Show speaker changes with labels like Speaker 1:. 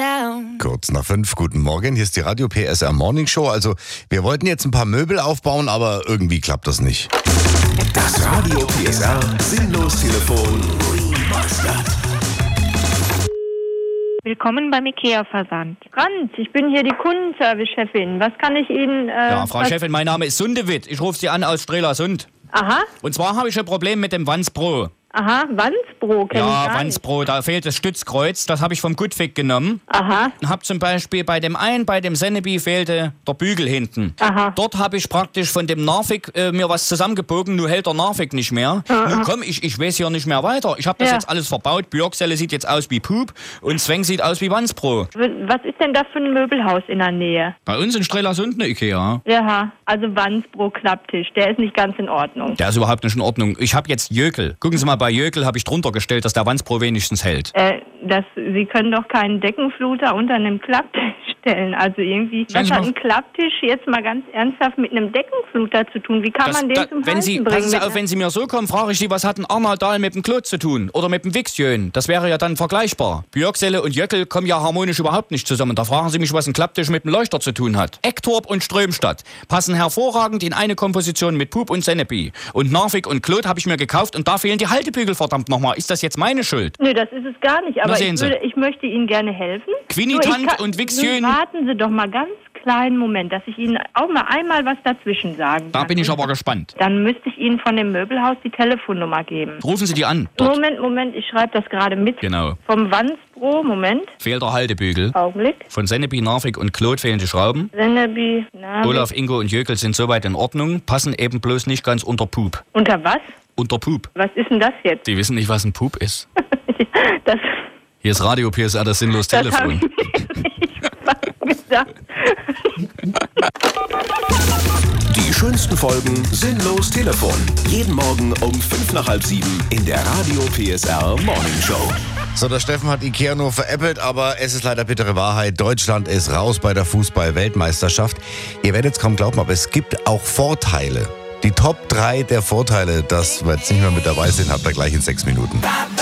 Speaker 1: down.
Speaker 2: Kurz nach 5, guten Morgen, hier ist die Radio PSR Morning Show. Also wir wollten jetzt ein paar Möbel aufbauen, aber irgendwie klappt das nicht.
Speaker 3: Das Radio PSR Sinnlos-Telefon Remastered.
Speaker 4: Willkommen beim IKEA-Versand. Franz, ich bin hier die Kundenservice-Chefin. Was kann ich Ihnen...
Speaker 5: Ja, Frau Chefin, mein Name ist Sundewitt. Ich rufe Sie an aus Strelasund.
Speaker 4: Aha,
Speaker 5: Und zwar habe ich ein Problem mit dem Wandsbro.
Speaker 4: aha, Wandsbro kenn ich
Speaker 5: Ja,
Speaker 4: gar nicht.
Speaker 5: Wandsbro, da fehlt das Stützkreuz. Das habe ich vom Gutfig genommen.
Speaker 4: Aha,
Speaker 5: Und habe zum Beispiel bei dem Sennebi fehlte der Bügel hinten.
Speaker 4: Aha.
Speaker 5: Dort habe ich praktisch von dem Narvik mir was zusammengebogen, nur hält der Narvik nicht mehr. Nun komm, ich weiß hier nicht mehr weiter. Ich habe das
Speaker 4: Ja.
Speaker 5: jetzt alles verbaut. Björkselle sieht jetzt aus wie Pup und Zweng sieht aus wie Wandsbro.
Speaker 4: was ist denn das für ein Möbelhaus in der Nähe?
Speaker 5: Bei uns in Strelasund eine Ikea.
Speaker 4: Ja, also Wandsbro Klapptisch, der ist nicht ganz in Ordnung.
Speaker 5: Der ist überhaupt nicht in Ordnung. Ich habe jetzt Jökel. Gucken Sie mal, bei Jökel habe ich drunter gestellt, dass der Wandsbro wenigstens hält.
Speaker 4: Sie können doch keinen Deckenfluter unter einem Klapptisch stellen. Also irgendwie,
Speaker 5: Schauen
Speaker 4: was
Speaker 5: Sie
Speaker 4: hat
Speaker 5: mal.
Speaker 4: ein Klapptisch jetzt mal ganz ernsthaft mit einem Deckenfluter zu tun? Wie kann man den zum
Speaker 5: wenn
Speaker 4: Halten
Speaker 5: Sie,
Speaker 4: bringen?
Speaker 5: passen Sie auf, wenn Sie mir so kommen, frage ich Sie, was hat ein Arnold Dahl mit dem Klot zu tun? Oder mit dem Wixjön? Das wäre ja dann vergleichbar. Björkselle und Jöckel kommen ja harmonisch überhaupt nicht zusammen. Da fragen Sie mich, was ein Klapptisch mit dem Leuchter zu tun hat. Ecktorp und Strömstadt passen hervorragend in eine Komposition mit Pup und Sennebi. Und Narvik und Klot habe ich mir gekauft und da fehlen die Haltebügel, verdammt nochmal. Ist das jetzt meine Schuld?
Speaker 4: Nö, das ist es gar nicht. Aber
Speaker 5: sehen Sie.
Speaker 4: ich möchte Ihnen gerne helfen.
Speaker 5: Quinitant
Speaker 4: Nur ich
Speaker 5: und Wixjön.
Speaker 4: Nun warten Sie doch mal ganz kleinen Moment, dass ich Ihnen auch mal einmal was dazwischen sagen
Speaker 5: Da
Speaker 4: kann.
Speaker 5: bin ich aber gespannt.
Speaker 4: Dann müsste ich Ihnen von dem Möbelhaus die Telefonnummer geben.
Speaker 5: Rufen Sie die an. Dort.
Speaker 4: Moment, ich schreibe das gerade mit.
Speaker 5: Genau.
Speaker 4: Vom Wandsbro, Moment,
Speaker 5: Fehlt der Haltebügel.
Speaker 4: Augenblick.
Speaker 5: Von Sennebi, Narvik und Klot fehlen die Schrauben.
Speaker 4: Sennebi, Narvik.
Speaker 5: Olaf, Ingo und Jöckel sind soweit in Ordnung, passen eben bloß nicht ganz unter Pup.
Speaker 4: Unter was?
Speaker 5: Unter Pup.
Speaker 4: Was ist denn das jetzt?
Speaker 5: Die wissen nicht, was ein Pup ist.
Speaker 4: Das
Speaker 2: Hier ist Radio PSR, das sinnlos
Speaker 4: habe
Speaker 2: Telefon.
Speaker 4: ich mir nicht fast gedacht.
Speaker 3: Die schönsten Folgen Sinnlos Telefon. Jeden Morgen um 6:55 in der Radio PSR Morning Show.
Speaker 2: So, der Steffen hat Ikea nur veräppelt, aber es ist leider bittere Wahrheit. Deutschland ist raus bei der Fußball-Weltmeisterschaft. Ihr werdet es kaum glauben, aber es gibt auch Vorteile. Die Top 3 der Vorteile, dass wir jetzt nicht mehr mit dabei sind, habt ihr gleich in 6 Minuten.